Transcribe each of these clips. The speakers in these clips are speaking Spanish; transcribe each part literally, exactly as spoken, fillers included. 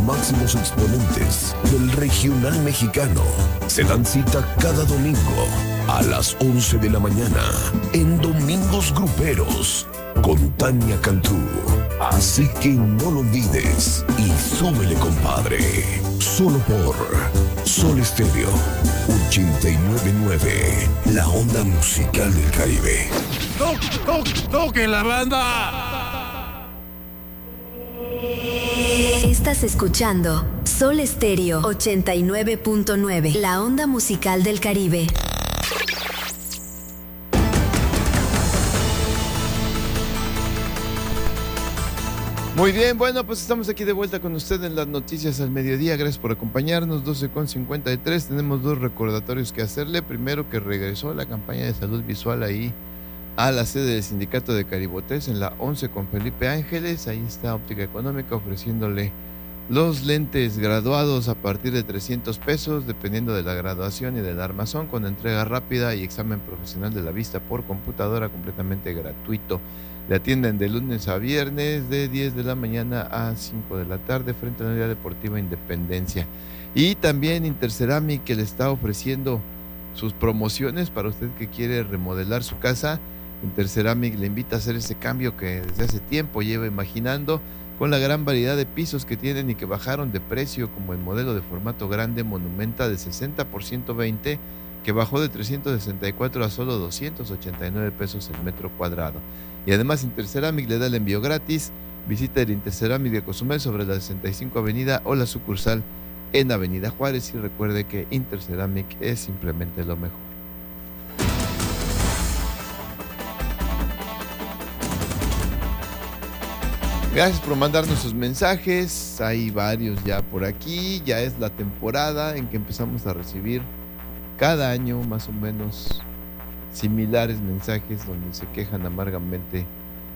máximos exponentes del regional mexicano se dan cita cada domingo a las once de la mañana en Domingos Gruperos con Tania Cantú. Así que no lo olvides y súbele, compadre. Solo por Sol Estéreo ochenta y nueve punto nueve, la onda musical del Caribe. ¡Toque, toque, toque la banda! Estás escuchando Sol Estéreo ochenta y nueve punto nueve, la onda musical del Caribe. Muy bien, bueno, pues estamos aquí de vuelta con usted en las noticias al mediodía. Gracias por acompañarnos. doce con cincuenta y tres. Tenemos dos recordatorios que hacerle. Primero, que regresó la campaña de salud visual ahí a la sede del sindicato de Caribotés en la once con Felipe Ángeles. Ahí está Óptica Económica ofreciéndole los lentes graduados a partir de trescientos pesos, dependiendo de la graduación y del armazón, con entrega rápida y examen profesional de la vista por computadora completamente gratuito. Le atienden de lunes a viernes de diez de la mañana a cinco de la tarde frente a la Unidad Deportiva Independencia. Y también Interceramic, que le está ofreciendo sus promociones para usted que quiere remodelar su casa. Interceramic le invita a hacer ese cambio que desde hace tiempo lleva imaginando, con la gran variedad de pisos que tienen y que bajaron de precio, como el modelo de formato grande Monumenta de sesenta por ciento veinte, que bajó de trescientos sesenta y cuatro a solo doscientos ochenta y nueve pesos el metro cuadrado. Y además Interceramic le da el envío gratis. Visita el Interceramic de Cozumel sobre la sesenta y cinco Avenida o la sucursal en Avenida Juárez, y recuerde que Interceramic es simplemente lo mejor. Gracias por mandarnos sus mensajes. Hay varios ya por aquí. Ya es la temporada en que empezamos a recibir cada año más o menos similares mensajes donde se quejan amargamente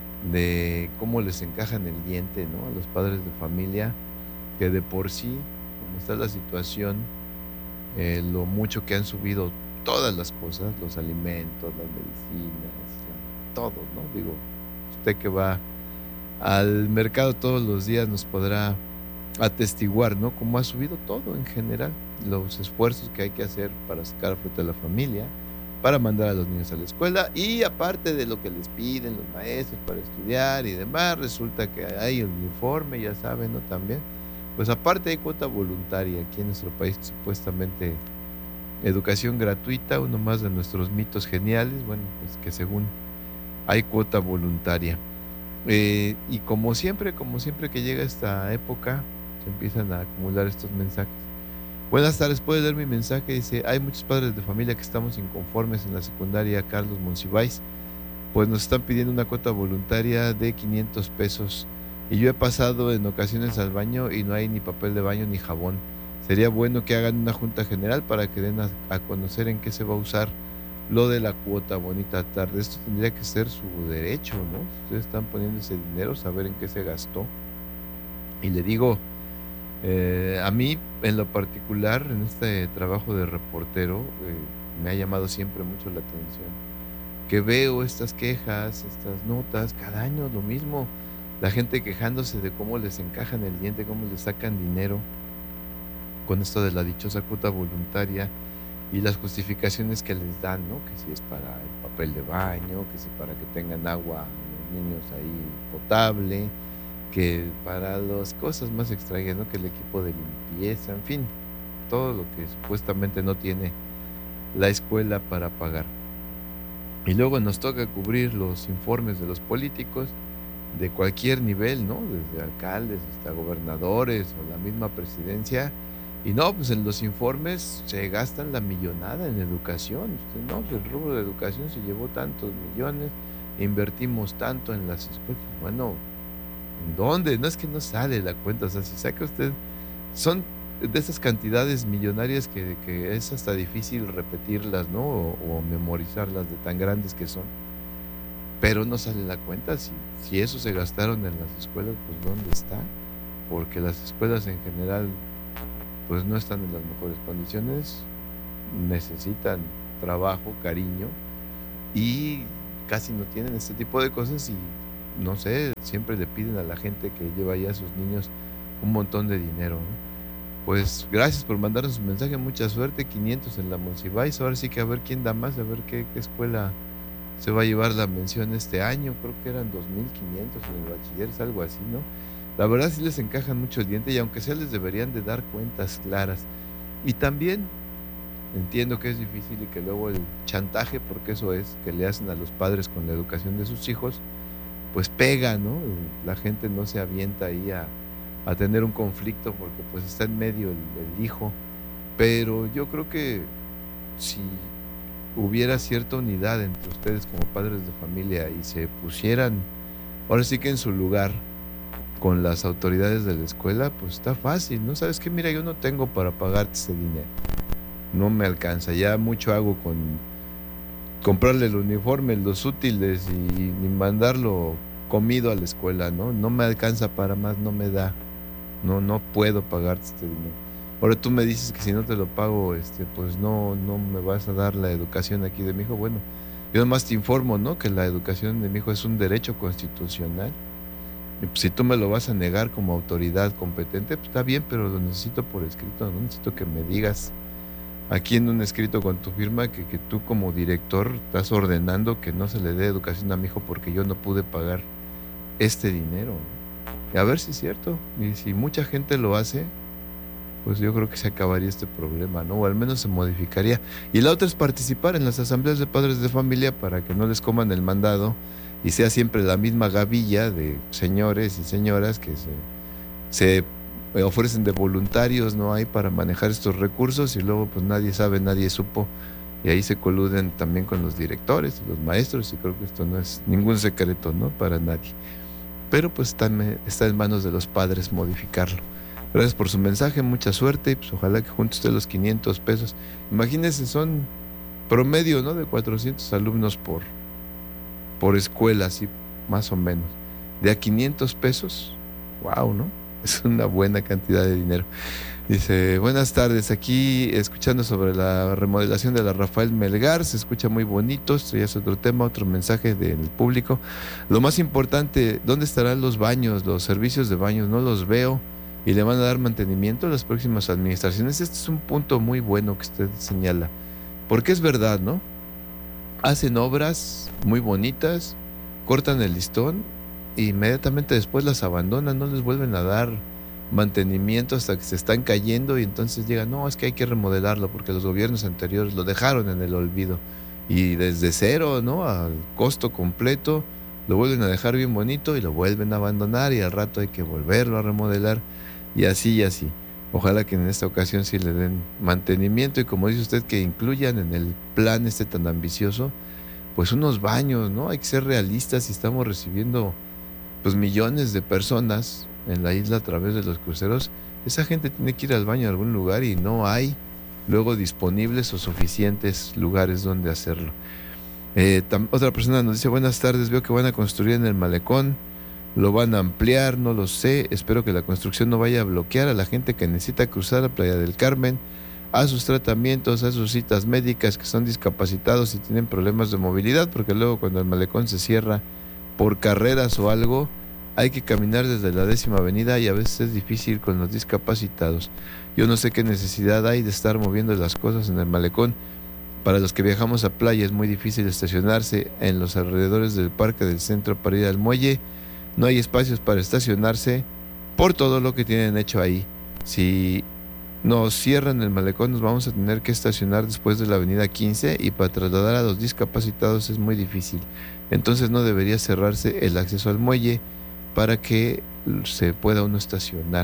de cómo les encajan el diente, ¿no?, a los padres de familia, que de por sí, como está la situación, eh, lo mucho que han subido todas las cosas, los alimentos, las medicinas, la, todo, ¿no? Digo, usted que va al mercado todos los días nos podrá atestiguar, ¿no?, cómo ha subido todo en general, los esfuerzos que hay que hacer para sacar a fruto a la familia, para mandar a los niños a la escuela, y aparte de lo que les piden los maestros para estudiar y demás, resulta que hay el uniforme, ya saben, ¿no?, también, pues aparte hay cuota voluntaria aquí en nuestro país, supuestamente educación gratuita, uno más de nuestros mitos geniales, bueno, pues que según hay cuota voluntaria. Eh, y como siempre, como siempre que llega esta época, se empiezan a acumular estos mensajes. Buenas tardes, ¿puede leer mi mensaje? Dice, hay muchos padres de familia que estamos inconformes en la secundaria Carlos Monsiváis, pues nos están pidiendo una cuota voluntaria de quinientos pesos, y yo he pasado en ocasiones al baño y no hay ni papel de baño ni jabón. Sería bueno que hagan una junta general para que den a, a conocer en qué se va a usar lo de la cuota. Bonita tarde. Esto tendría que ser su derecho, ¿no? Ustedes están poniendo ese dinero, saber en qué se gastó. Y le digo, eh, a mí en lo particular, en este trabajo de reportero, eh, me ha llamado siempre mucho la atención que veo estas quejas, estas notas, cada año lo mismo, la gente quejándose de cómo les encajan el diente, cómo les sacan dinero con esto de la dichosa cuota voluntaria, y las justificaciones que les dan, ¿no?, que si es para el papel de baño, que si para que tengan agua los niños ahí potable, que para las cosas más extrañas, ¿no?, que el equipo de limpieza, en fin, todo lo que supuestamente no tiene la escuela para pagar. Y luego nos toca cubrir los informes de los políticos de cualquier nivel, ¿no?, desde alcaldes hasta gobernadores o la misma presidencia, y no, pues en los informes se gastan la millonada en educación. Usted, no, pues el rubro de educación se llevó tantos millones, invertimos tanto en las escuelas. Bueno, ¿en dónde? No es que no sale la cuenta, o sea, si saca usted, son de esas cantidades millonarias que, que es hasta difícil repetirlas, ¿no?, o, o memorizarlas de tan grandes que son, pero no sale la cuenta. Si, si eso se gastaron en las escuelas, pues ¿dónde está? Porque las escuelas en general pues no están en las mejores condiciones, necesitan trabajo, cariño, y casi no tienen este tipo de cosas, y no sé, siempre le piden a la gente que lleva ya a sus niños un montón de dinero, ¿no? Pues gracias por mandarnos un mensaje, mucha suerte, quinientos en la Monsiváis, ahora sí que a ver quién da más, a ver qué, qué escuela se va a llevar la mención este año, creo que eran dos mil quinientos en el bachiller, es algo así, ¿no? La verdad sí les encajan mucho el diente y aunque sea les deberían de dar cuentas claras. Y también entiendo que es difícil y que luego el chantaje, porque eso es, que le hacen a los padres con la educación de sus hijos, pues pega, ¿no? La gente no se avienta ahí a, a tener un conflicto porque pues está en medio el, el hijo, pero yo creo que si hubiera cierta unidad entre ustedes como padres de familia y se pusieran, ahora sí que en su lugar, con las autoridades de la escuela, pues está fácil, ¿no? ¿Sabes qué? Mira, yo no tengo para pagarte ese dinero, no me alcanza, ya mucho hago con comprarle el uniforme, los útiles y, y mandarlo comido a la escuela, ¿no? No me alcanza para más, no me da, no, no puedo pagarte este dinero. Ahora tú me dices que si no te lo pago, este, pues no, no me vas a dar la educación aquí de mi hijo. Bueno, yo nomás te informo, ¿no? Que la educación de mi hijo es un derecho constitucional. Y pues, si tú me lo vas a negar como autoridad competente, pues está bien, pero lo necesito por escrito, ¿no? Necesito que me digas aquí en un escrito con tu firma que, que tú como director estás ordenando que no se le dé educación a mi hijo porque yo no pude pagar este dinero. Y a ver si es cierto. Y si mucha gente lo hace, pues yo creo que se acabaría este problema, ¿no? O al menos se modificaría. Y la otra es participar en las asambleas de padres de familia para que no les coman el mandado y sea siempre la misma gavilla de señores y señoras que se, se ofrecen de voluntarios, ¿no? Hay para manejar estos recursos y luego pues nadie sabe, nadie supo y ahí se coluden también con los directores y los maestros y creo que esto no es ningún secreto, ¿no? Para nadie. Pero pues está en, está en manos de los padres modificarlo. Gracias por su mensaje, mucha suerte y pues ojalá que junte usted los quinientos pesos. Imagínense, son promedio, ¿no? De cuatrocientos alumnos por, por escuela, así más o menos. De a quinientos pesos, wow, ¿no? Es una buena cantidad de dinero. Dice, buenas tardes, aquí escuchando sobre la remodelación de la Rafael Melgar, se escucha muy bonito, esto ya es otro tema, otro mensaje del público. Lo más importante, ¿dónde estarán los baños, los servicios de baños? No los veo. Y le van a dar mantenimiento a las próximas administraciones. Este es un punto muy bueno que usted señala, porque es verdad, ¿no? Hacen obras muy bonitas, cortan el listón e inmediatamente después las abandonan, no les vuelven a dar mantenimiento hasta que se están cayendo y entonces llegan, no, es que hay que remodelarlo porque los gobiernos anteriores lo dejaron en el olvido y desde cero, ¿no? Al costo completo lo vuelven a dejar bien bonito y lo vuelven a abandonar y al rato hay que volverlo a remodelar. Y así y así. Ojalá que en esta ocasión sí le den mantenimiento y como dice usted que incluyan en el plan este tan ambicioso, pues unos baños, ¿no? Hay que ser realistas y estamos recibiendo pues millones de personas en la isla a través de los cruceros. Esa gente tiene que ir al baño en algún lugar y no hay luego disponibles o suficientes lugares donde hacerlo. Eh, tam- otra persona nos dice, buenas tardes, veo que van a construir en el malecón. Lo van a ampliar, no lo sé. Espero que la construcción no vaya a bloquear a la gente que necesita cruzar a Playa del Carmen, a sus tratamientos, a sus citas médicas, que son discapacitados y tienen problemas de movilidad, porque luego cuando el malecón se cierra por carreras o algo, hay que caminar desde la décima avenida y a veces es difícil con los discapacitados. Yo no sé qué necesidad hay de estar moviendo las cosas en el malecón. Para los que viajamos a playa es muy difícil estacionarse en los alrededores del parque del centro para ir al muelle. No hay espacios para estacionarse por todo lo que tienen hecho ahí. Si nos cierran el malecón, nos vamos a tener que estacionar después de la avenida quince y para trasladar a los discapacitados es muy difícil. Entonces no debería cerrarse el acceso al muelle para que se pueda uno estacionar.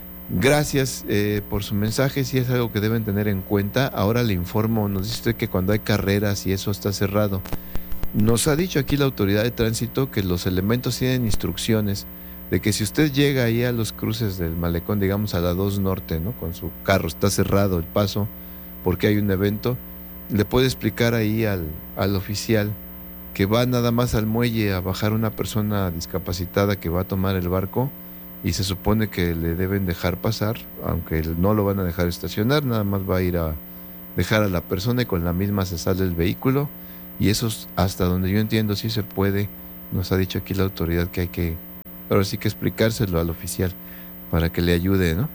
Gracias eh, por su mensaje, sí es algo que deben tener en cuenta. Ahora le informo, nos dice usted que cuando hay carreras y eso está cerrado. Nos ha dicho aquí la autoridad de tránsito que los elementos tienen instrucciones de que si usted llega ahí a los cruces del malecón, digamos a la dos Norte, ¿no? Con su carro, está cerrado el paso porque hay un evento, le puede explicar ahí al, al oficial que va nada más al muelle a bajar una persona discapacitada que va a tomar el barco y se supone que le deben dejar pasar, aunque no lo van a dejar estacionar, nada más va a ir a dejar a la persona y con la misma se sale el vehículo. Y eso hasta donde yo entiendo sí se puede. Nos ha dicho aquí la autoridad que hay que, ahora sí que explicárselo al oficial. para que le ayude, ¿no?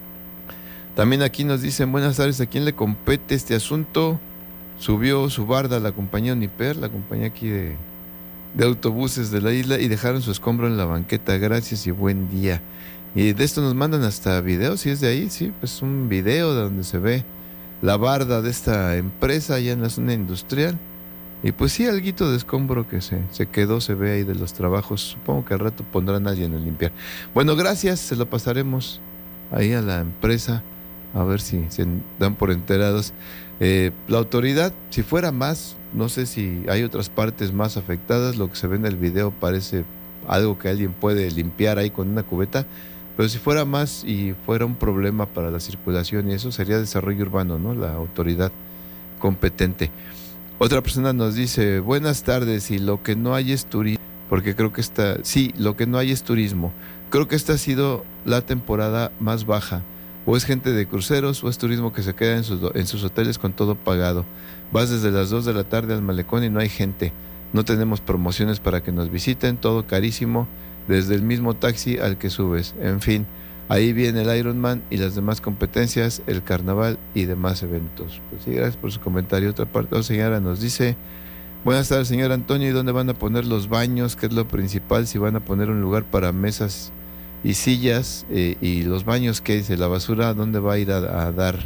También aquí nos dicen, buenas tardes, ¿a quién le compete este asunto? Subió su barda la compañía Uniper, la compañía aquí de, de autobuses de la isla, y dejaron su escombro en la banqueta. Gracias y buen día. Y de esto nos mandan hasta videos, si es de ahí, sí, pues un video donde se ve la barda de esta empresa allá en la zona industrial. Y pues sí, alguito de escombro que se, se quedó, se ve ahí de los trabajos. Supongo que al rato pondrán a alguien a limpiar. Bueno, gracias, se lo pasaremos ahí a la empresa, a ver si se dan por enterados. Eh, la autoridad, si fuera más, no sé si hay otras partes más afectadas, lo que se ve en el video parece algo que alguien puede limpiar ahí con una cubeta, pero si fuera más y fuera un problema para la circulación y eso, sería desarrollo urbano, ¿no? La autoridad competente. Otra persona nos dice, buenas tardes, y lo que no hay es turismo, porque creo que esta, sí, lo que no hay es turismo. Creo que esta ha sido la temporada más baja. O es gente de cruceros, o es turismo que se queda en sus, en sus hoteles con todo pagado. Vas desde las dos de la tarde al malecón y no hay gente. No tenemos promociones para que nos visiten, todo carísimo, desde el mismo taxi al que subes. En fin, ahí viene el Ironman y las demás competencias, el carnaval y demás eventos. Pues sí, gracias por su comentario. Otra parte, otra señora nos dice, buenas tardes, señor Antonio, ¿y dónde van a poner los baños? ¿Qué es lo principal? Si van a poner un lugar para mesas y sillas, eh, y los baños, ¿qué dice? La basura, ¿dónde va a ir a, a dar?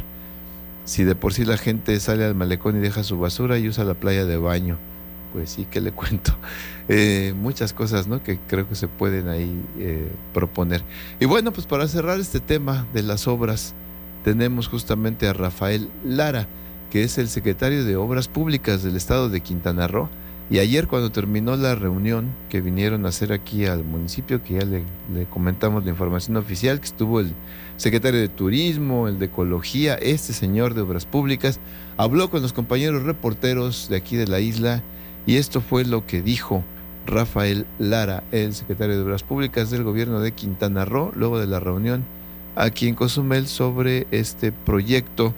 Si de por sí la gente sale al malecón y deja su basura y usa la playa de baño. Pues sí, ¿qué le cuento? Eh, muchas cosas, ¿no?, que creo que se pueden ahí eh, proponer. Y bueno, pues para cerrar este tema de las obras, tenemos justamente a Rafael Lara, que es el secretario de Obras Públicas del estado de Quintana Roo. Y ayer, cuando terminó la reunión que vinieron a hacer aquí al municipio, que ya le, le comentamos la información oficial, que estuvo el secretario de Turismo, el de Ecología, este señor de Obras Públicas, habló con los compañeros reporteros de aquí de la isla, y esto fue lo que dijo Rafael Lara, el secretario de Obras Públicas del gobierno de Quintana Roo, luego de la reunión aquí en Cozumel sobre este proyecto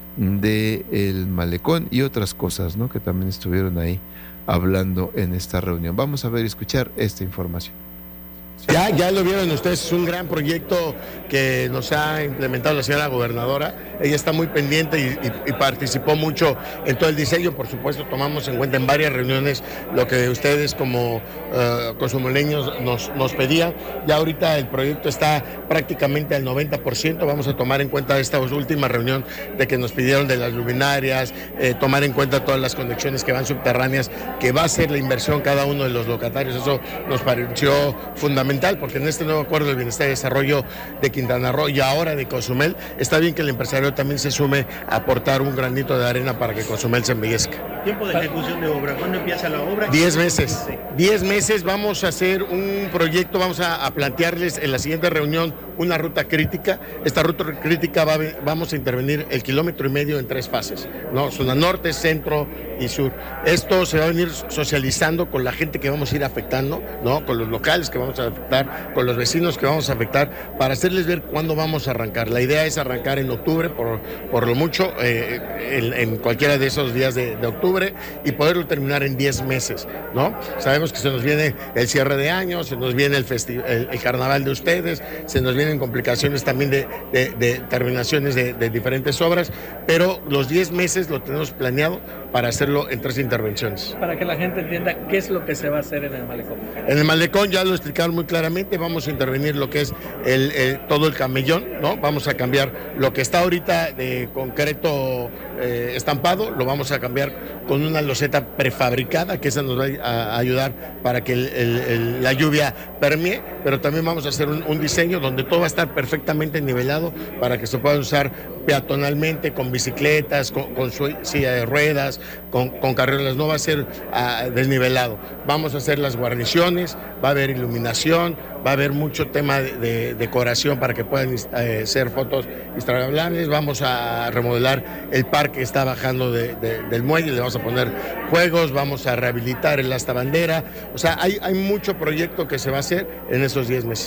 del malecón y otras cosas, ¿no?, que también estuvieron ahí hablando en esta reunión. Vamos a ver y escuchar esta información. Ya, ya lo vieron ustedes, es un gran proyecto que nos ha implementado la señora gobernadora. Ella está muy pendiente y, y, y participó mucho en todo el diseño. Por supuesto, tomamos en cuenta en varias reuniones lo que ustedes como uh, cozumeleños nos, nos pedían. Ya ahorita el proyecto está prácticamente al noventa por ciento. Vamos a tomar en cuenta esta última reunión de que nos pidieron de las luminarias, eh, tomar en cuenta todas las conexiones que van subterráneas, que va a ser la inversión cada uno de los locatarios. Eso nos pareció fundamental, porque en este nuevo acuerdo de bienestar y desarrollo de Quintana Roo y ahora de Cozumel, está bien que el empresario también se sume a aportar un granito de arena para que Cozumel se embellezca. ¿Tiempo de ejecución de obra? ¿Cuándo empieza la obra? Diez meses. Diez meses vamos a hacer un proyecto, vamos a, a plantearles en la siguiente reunión una ruta crítica. Esta ruta crítica va, vamos a intervenir el kilómetro y medio en tres fases, ¿no? Zona norte, centro y sur. Esto se va a venir socializando con la gente que vamos a ir afectando, ¿no?, con los locales que vamos a afectar, con los vecinos que vamos a afectar, para hacerles ver cuándo vamos a arrancar. La idea es arrancar en octubre, por, por lo mucho, eh, en, en cualquiera de esos días de, de octubre, y poderlo terminar en diez meses, ¿no? Sabemos que se nos viene el cierre de año, se nos viene el, festi- el, el carnaval de ustedes, se nos vienen complicaciones también de, de, de terminaciones de, de diferentes obras, pero los diez meses lo tenemos planeado para hacerlo en tres intervenciones. Para que la gente entienda qué es lo que se va a hacer en el malecón. En el malecón ya lo explicaron muy claramente, vamos a intervenir lo que es el, el, todo el camellón, ¿no? Vamos a cambiar lo que está ahorita de concreto eh, estampado, lo vamos a cambiar con una loseta prefabricada, que esa nos va a ayudar para que el, el, el, la lluvia permee, pero también vamos a hacer un, un diseño donde todo va a estar perfectamente nivelado para que se pueda usar peatonalmente, con bicicletas, con, con su silla de ruedas, con, con carreras. No va a ser uh, desnivelado. Vamos a hacer las guarniciones, va a haber iluminación, va a haber mucho tema de, de decoración para que puedan eh, ser fotos instagramables. Vamos a remodelar el parque que está bajando de, de, del muelle, le vamos a poner juegos, vamos a rehabilitar el asta bandera. O sea, hay, hay mucho proyecto que se va a hacer en esos diez meses.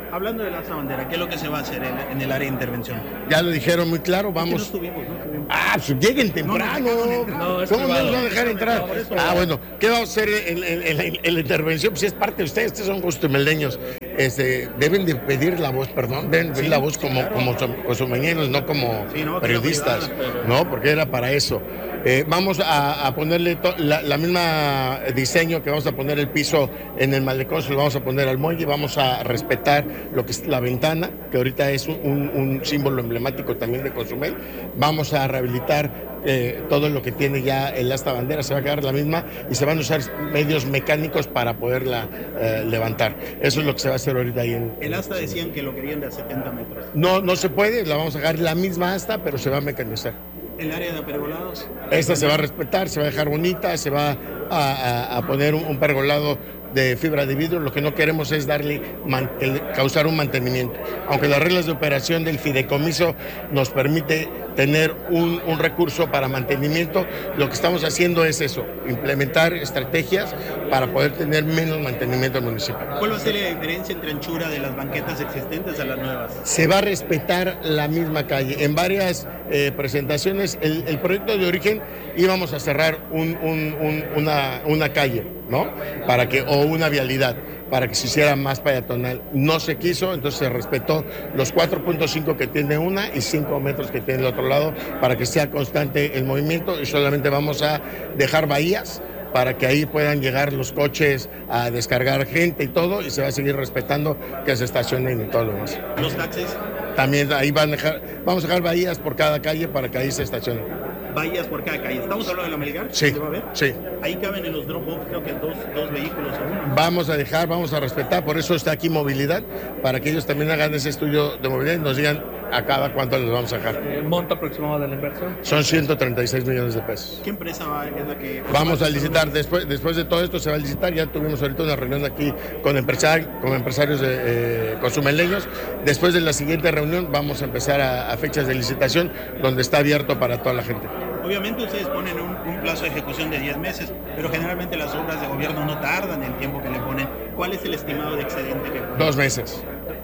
Hablando de la bandera, ¿qué es lo que se va a hacer en, en el área de intervención? Ya lo dijeron muy claro, vamos. No estuvimos, no estuvimos. Ah, pues lleguen temprano. No, es ¿Cómo no privado. nos van a dejar entrar? No, es Ah, privado. bueno, ¿qué vamos a hacer en, en- en la, en la intervención? Pues es parte de ustedes, ustedes son costumeldeños. Este, deben de pedir la voz, perdón, deben pedir la voz como, como costumeños, no como Sí, no, periodistas, que no, ¿no? Porque era para eso. Eh, vamos a, a ponerle to- la, la misma diseño que vamos a poner el piso en el malecón, se lo vamos a poner al muelle, vamos a respetar lo que es la ventana, que ahorita es un, un- un símbolo emblemático también de Cozumel. Vamos a rehabilitar eh, todo lo que tiene ya el asta bandera, se va a quedar la misma y se van a usar medios mecánicos para poderla eh, levantar. Eso es lo que se va a hacer ahorita ahí en... El asta decían que lo querían de a setenta metros. No, no se puede, la vamos a dejar la misma asta, pero se va a mecanizar. El área de pergolados. Esta se va a respetar, se va a dejar bonita, se va a, a- a poner un, un pergolado de fibra de vidrio. Lo que no queremos es darle man- el- causar un mantenimiento. Aunque las reglas de operación del fideicomiso nos permite tener un, un recurso para mantenimiento, lo que estamos haciendo es eso, implementar estrategias para poder tener menos mantenimiento al municipio. ¿Cuál va a ser la diferencia entre anchura de las banquetas existentes a las nuevas? Se va a respetar la misma calle. En varias eh, presentaciones, el, el proyecto de origen íbamos a cerrar un- un- un- una, una calle, ¿no? Para que, o una vialidad, para que se hiciera más peatonal. No se quiso, entonces se respetó los cuatro punto cinco que tiene una y cinco metros que tiene el otro lado, para que sea constante el movimiento, y solamente vamos a dejar bahías para que ahí puedan llegar los coches a descargar gente y todo, y se va a seguir respetando que se estacionen y todo lo demás. Los taxis, También ahí van a dejar, vamos a dejar bahías por cada calle para que ahí se estacionen. bahías por cada calle. ¿Estamos hablando de la Melgar? Sí, ¿Se va a ver? sí. Ahí caben en los drop-off, creo que dos, dos vehículos a uno. Vamos a dejar, vamos a respetar, por eso está aquí movilidad, para que ellos también hagan ese estudio de movilidad y nos digan a cada cuánto les vamos a dejar. ¿El monto aproximado de la inversión? Son ciento treinta y seis millones de pesos. ¿Qué empresa va, es la que...? Vamos a licitar, después, después de todo esto se va a licitar, ya tuvimos ahorita una reunión aquí con, empresari- con empresarios de, eh, cozumeleños. Después de la siguiente reunión vamos a empezar a, a fechas de licitación donde está abierto para toda la gente. Obviamente ustedes ponen un, un plazo de ejecución de diez meses, pero generalmente las obras de gobierno no tardan el tiempo que le ponen. ¿Cuál es el estimado de excedente que ponen? Dos meses,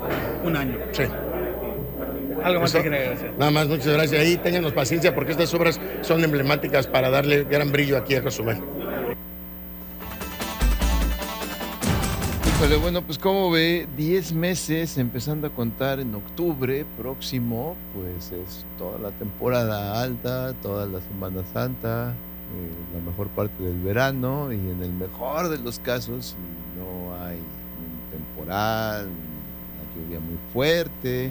Un año. sí. Algo más Eso. que quiera decir. Nada más, muchas gracias. Ahí ténganos paciencia porque estas obras son emblemáticas para darle gran brillo aquí a Cozumel. Híjole, bueno, pues como ve, diez meses empezando a contar en octubre próximo, pues es toda la temporada alta, toda la Semana Santa, eh, la mejor parte del verano, y en el mejor de los casos, si no hay un temporal, una lluvia muy fuerte,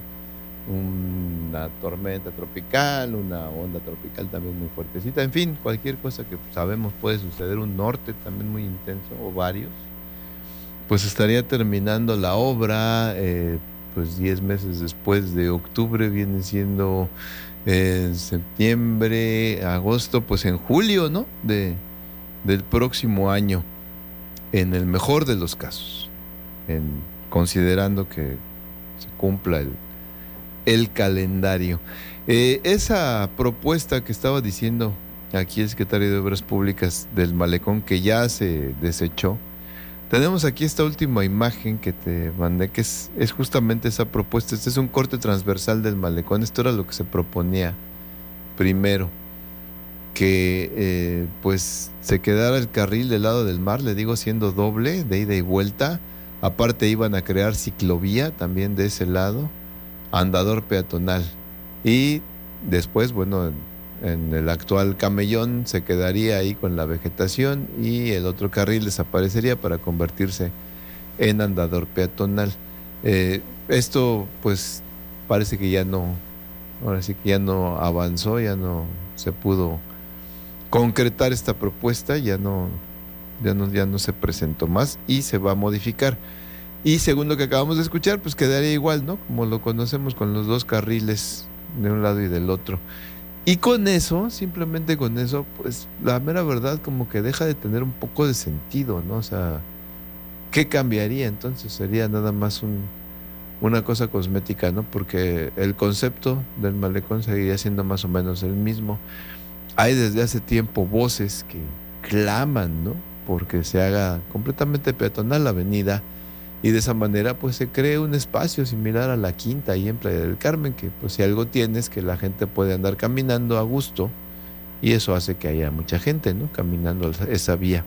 una tormenta tropical, una onda tropical también muy fuertecita, en fin, cualquier cosa que sabemos puede suceder, un norte también muy intenso o varios, pues estaría terminando la obra, eh, pues diez meses después de octubre, viene siendo en septiembre, agosto, pues en julio, ¿no? De, del próximo año, en el mejor de los casos, en, considerando que se cumpla el el calendario. Eh, esa propuesta que estaba diciendo aquí el secretario de Obras Públicas del malecón, que ya se desechó, tenemos aquí esta última imagen que te mandé, que es, es justamente esa propuesta. Este es un corte transversal del malecón. Esto era lo que se proponía primero, que eh, pues se quedara el carril del lado del mar, le digo, siendo doble, de ida y vuelta. Aparte iban a crear ciclovía también de ese lado, andador peatonal, y después, bueno, en, en el actual camellón se quedaría ahí con la vegetación y el otro carril desaparecería para convertirse en andador peatonal. Eh, esto pues parece que ya no, ahora sí que ya no avanzó, ya no se pudo concretar esta propuesta, ya no, ya no, ya no se presentó más y se va a modificar. Y según lo que acabamos de escuchar, pues quedaría igual, ¿no? Como lo conocemos, con los dos carriles de un lado y del otro. Y con eso, simplemente con eso, pues la mera verdad como que deja de tener un poco de sentido, ¿no? O sea, ¿qué cambiaría entonces? Sería nada más un, una cosa cosmética, ¿no? Porque el concepto del malecón seguiría siendo más o menos el mismo. Hay desde hace tiempo voces que claman, ¿no? Porque se haga completamente peatonal la avenida y de esa manera pues se cree un espacio similar a la Quinta ahí en Playa del Carmen, que pues si algo tiene es que la gente puede andar caminando a gusto y eso hace que haya mucha gente, ¿no?, caminando esa vía.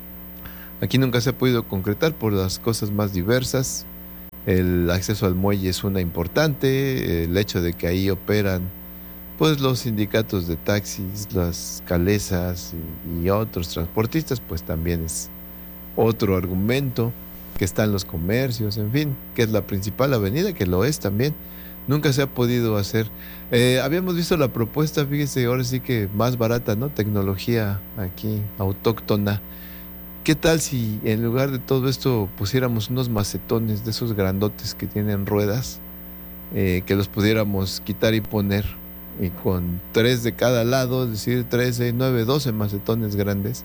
Aquí nunca se ha podido concretar por las cosas más diversas. El acceso al muelle es una importante, el hecho de que ahí operan pues los sindicatos de taxis, las calesas y, y otros transportistas, pues también es otro argumento, que están los comercios, en fin, que es la principal avenida, que lo es también. Nunca se ha podido hacer. Eh, habíamos visto la propuesta, fíjese, ahora sí que más barata, ¿no? Tecnología aquí, autóctona. ¿Qué tal si en lugar de todo esto pusiéramos unos macetones de esos grandotes que tienen ruedas, eh, que los pudiéramos quitar y poner, y con tres de cada lado, es decir, trece, nueve, doce macetones grandes,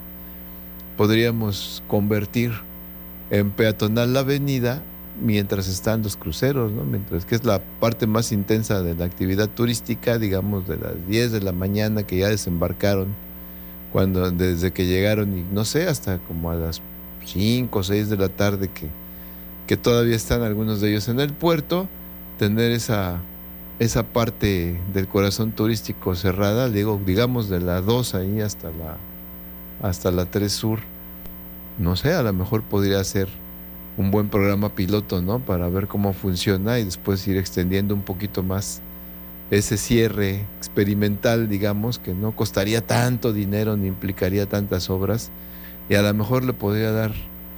podríamos convertir en peatonal la avenida mientras están los cruceros, ¿no? Mientras que es la parte más intensa de la actividad turística, digamos de las diez de la mañana que ya desembarcaron, cuando desde que llegaron, y no sé, hasta como a las cinco o seis de la tarde que, que todavía están algunos de ellos en el puerto, tener esa, esa parte del corazón turístico cerrada, digo, digamos de la dos ahí hasta la, hasta la tres Sur. No sé, a lo mejor podría ser un buen programa piloto, ¿no?, para ver cómo funciona y después ir extendiendo un poquito más ese cierre experimental, digamos, que no costaría tanto dinero ni implicaría tantas obras, y a lo mejor le podría dar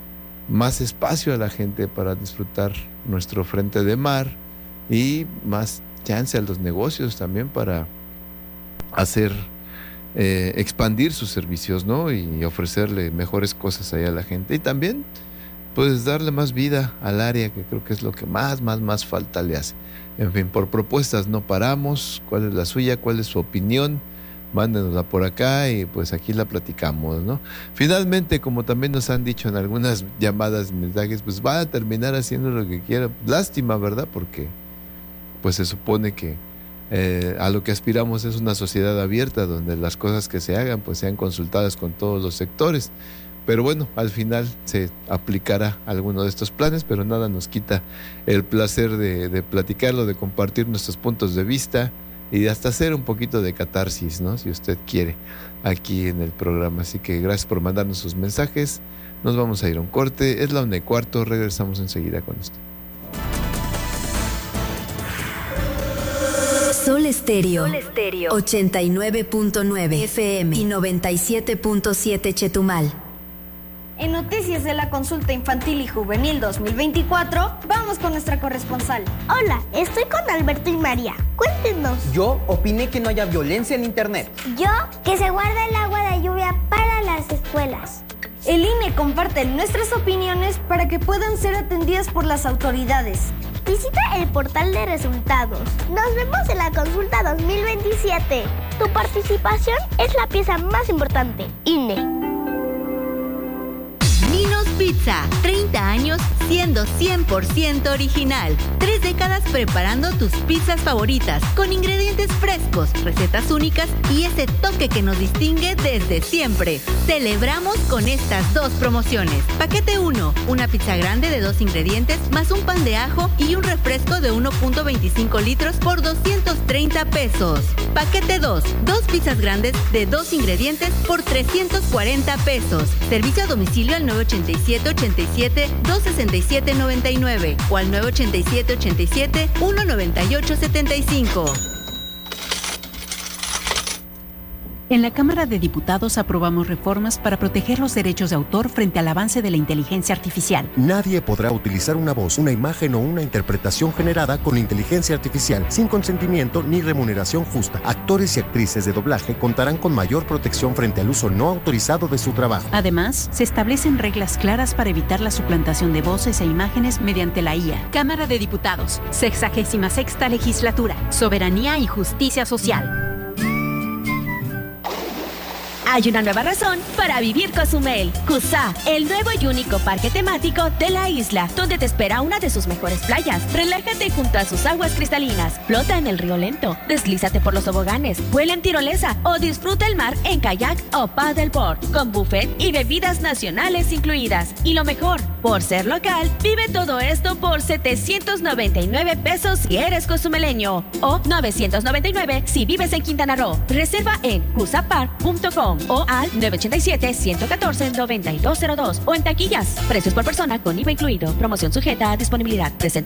más espacio a la gente para disfrutar nuestro frente de mar y más chance a los negocios también para hacer eh, expandir sus servicios, ¿no?, y ofrecerle mejores cosas ahí a la gente, y también pues darle más vida al área, que creo que es lo que más, más, más falta le hace. En fin, por propuestas no paramos. ¿Cuál es la suya? ¿Cuál es su opinión? Mándenosla por acá y pues aquí la platicamos, ¿no? Finalmente, como también nos han dicho en algunas llamadas y mensajes, pues va a terminar haciendo lo que quiera. Lástima, ¿verdad? Porque pues se supone que eh, a lo que aspiramos es una sociedad abierta, donde las cosas que se hagan pues sean consultadas con todos los sectores. Pero bueno, al final se aplicará alguno de estos planes, pero nada nos quita el placer de, de platicarlo, de compartir nuestros puntos de vista y de hasta hacer un poquito de catarsis, ¿no?, si usted quiere, aquí en el programa. Así que gracias por mandarnos sus mensajes. Nos vamos a ir a un corte. Es la una y cuarto. Regresamos enseguida con esto. Sol Estéreo, Sol Estéreo, ochenta y nueve punto nueve F M y noventa y siete punto siete Chetumal. En Noticias de la Consulta Infantil y Juvenil dos mil veinticuatro, vamos con nuestra corresponsal. Hola, estoy con Alberto y María. Cuéntenos. Yo opiné que no haya violencia en internet. Yo, que se guarda el agua de lluvia para las escuelas. El I N E comparte nuestras opiniones para que puedan ser atendidas por las autoridades. Visita el portal de resultados. Nos vemos en la consulta dos mil veintisiete. Tu participación es la pieza más importante. I N E. Ninos Pizza, treinta años siendo cien por ciento original. Tres décadas preparando tus pizzas favoritas con ingredientes frescos, recetas únicas y ese toque que nos distingue desde siempre. Celebramos con estas dos promociones. Paquete uno, una pizza grande de dos ingredientes más un pan de ajo y un refresco de uno punto veinticinco litros por doscientos treinta pesos. Paquete dos, dos pizzas grandes de dos ingredientes por trescientos cuarenta pesos. Servicio a domicilio al nueve ochenta y siete, ochenta y siete, dos sesenta y siete, noventa y nueve o al nueve ochenta y siete, ochenta y siete, uno noventa y ocho, setenta y cinco. En la Cámara de Diputados aprobamos reformas para proteger los derechos de autor frente al avance de la inteligencia artificial. Nadie podrá utilizar una voz, una imagen o una interpretación generada con inteligencia artificial sin consentimiento ni remuneración justa. Actores y actrices de doblaje contarán con mayor protección frente al uso no autorizado de su trabajo. Además, se establecen reglas claras para evitar la suplantación de voces e imágenes mediante la I A. Cámara de Diputados, sexagésima sexta legislatura, soberanía y justicia social. hay una nueva razón para vivir Cozumel. Cusa, el nuevo y único parque temático de la isla, donde te espera una de sus mejores playas. Relájate junto a sus aguas cristalinas, flota en el río lento, deslízate por los toboganes, vuela en tirolesa o disfruta el mar en kayak o paddleboard, con buffet y bebidas nacionales incluidas. Y lo mejor, por ser local, vive todo esto por setecientos noventa y nueve pesos si eres cozumeleño o novecientos noventa y nueve si vives en Quintana Roo. Reserva en cusapar punto com o al nueve ocho siete, uno uno cuatro, nueve dos cero dos o en taquillas. Precios por persona con I V A incluido. Promoción sujeta a disponibilidad. Presente